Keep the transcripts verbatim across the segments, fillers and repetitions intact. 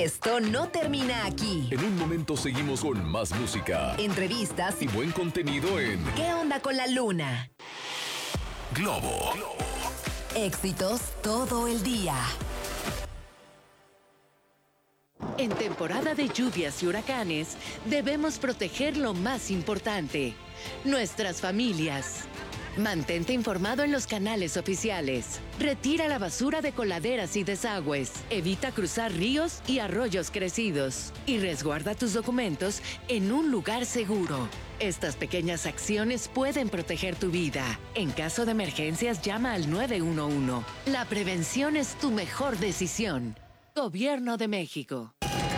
Esto no termina aquí. En un momento seguimos con más música, Entrevistas y buen contenido en ¿Qué onda con la luna? Globo. Éxitos todo el día. En temporada de lluvias y huracanes, debemos proteger lo más importante, nuestras familias. Mantente informado en los canales oficiales. Retira la basura de coladeras y desagües. Evita cruzar ríos y arroyos crecidos. Y resguarda tus documentos en un lugar seguro. Estas pequeñas acciones pueden proteger tu vida. En caso de emergencias, llama al nueve uno uno. La prevención es tu mejor decisión. Gobierno de México.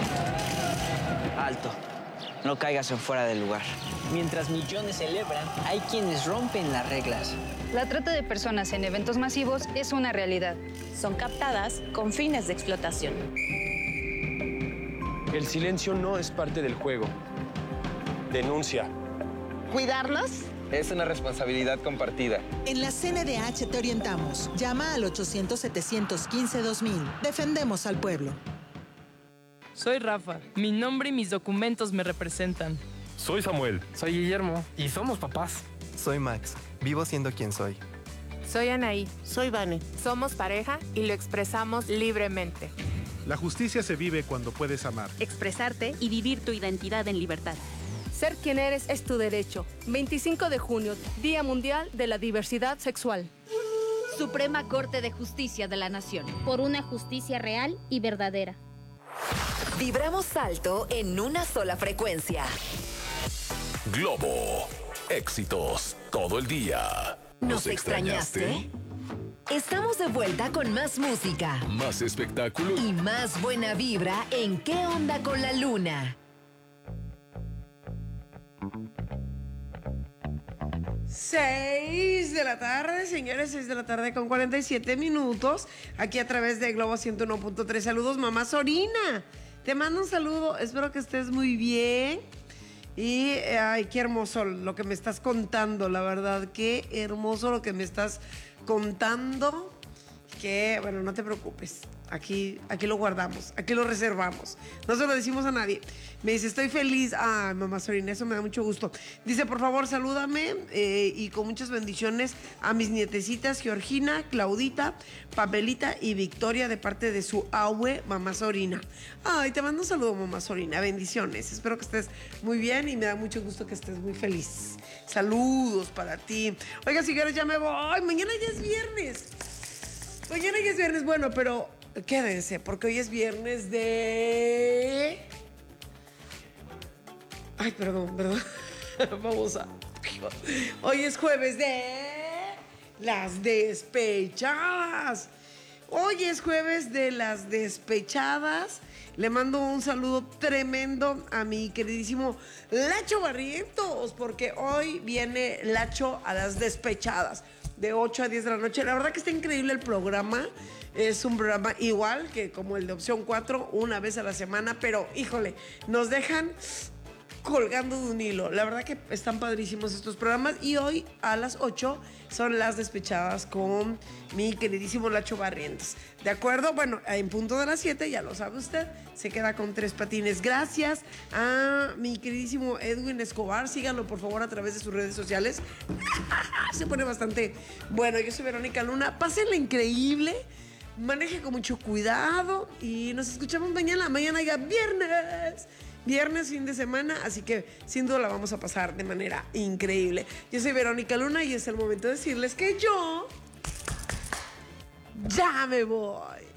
Alto. No caigas en fuera del lugar. Mientras millones celebran, hay quienes rompen las reglas. La trata de personas en eventos masivos es una realidad. Son captadas con fines de explotación. El silencio no es parte del juego. Denuncia. ¿Cuidarnos? Es una responsabilidad compartida. En la C N D H te orientamos. Llama al ochocientos, setecientos quince, dos mil. Defendemos al pueblo. Soy Rafa. Mi nombre y mis documentos me representan. Soy Samuel. Soy Guillermo. Y somos papás. Soy Max. Vivo siendo quien soy. Soy Anaí. Soy Vane. Somos pareja y lo expresamos libremente. La justicia se vive cuando puedes amar. Expresarte y vivir tu identidad en libertad. Ser quien eres es tu derecho. veinticinco de junio, Día Mundial de la Diversidad Sexual. Suprema Corte de Justicia de la Nación. Por una justicia real y verdadera. Vibramos alto en una sola frecuencia. Globo. Éxitos todo el día. ¿Nos, ¿Nos extrañaste? extrañaste? Estamos de vuelta con más música, más espectáculo y más buena vibra en ¿Qué onda con la luna? Seis de la tarde, señores, seis de la tarde con cuarenta y siete minutos, aquí a través de Globo ciento uno punto tres. Saludos, mamá Sorina. Te mando un saludo, espero que estés muy bien. Y, ay, qué hermoso lo que me estás contando, la verdad, qué hermoso lo que me estás contando. Que, bueno, no te preocupes, aquí, aquí lo guardamos, aquí lo reservamos, no se lo decimos a nadie. Me dice, estoy feliz. Ah, mamá Sorina, eso me da mucho gusto. Dice, por favor, salúdame eh, y con muchas bendiciones a mis nietecitas Georgina, Claudita, Papelita y Victoria de parte de su abue, mamá Sorina. Ay, te mando un saludo, mamá Sorina, bendiciones. Espero que estés muy bien y me da mucho gusto que estés muy feliz. Saludos para ti. Oiga, señores, ya me voy. Mañana ya es viernes. Mañana ya es viernes, bueno, pero quédense, porque hoy es viernes de... Ay, perdón, perdón. Vamos a... Hoy es jueves de... Las despechadas. Hoy es jueves de las despechadas. Le mando un saludo tremendo a mi queridísimo Lacho Barrientos, porque hoy viene Lacho a las despechadas. De ocho a diez de la noche. La verdad que está increíble el programa. Es un programa igual que como el de Opción cuatro, una vez a la semana, pero híjole, nos dejan colgando de un hilo. La verdad que están padrísimos estos programas y hoy a las ocho son las despechadas con mi queridísimo Lacho Barrientos. ¿De acuerdo? Bueno, en punto de las siete, ya lo sabe usted, se queda con tres patines. Gracias a mi queridísimo Edwin Escobar. Síganlo, por favor, a través de sus redes sociales. Se pone bastante bueno. Yo soy Verónica Luna. Pásenla increíble. Maneje con mucho cuidado y nos escuchamos mañana. Mañana ya viernes. Viernes, fin de semana, así que sin duda la vamos a pasar de manera increíble. Yo soy Verónica Luna y es el momento de decirles que yo ya me voy.